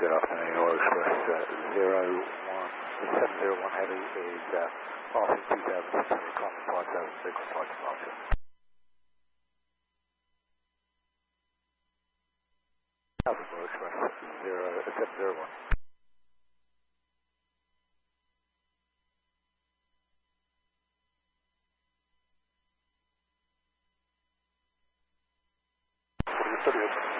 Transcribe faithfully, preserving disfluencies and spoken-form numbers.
Good afternoon, Oil Express uh, zero one seven zero one Heavy is uh, passing two thousand six hundred kilometers, five thousand six hundred departure. Alpha Oil Express zero seven zero one. Studio.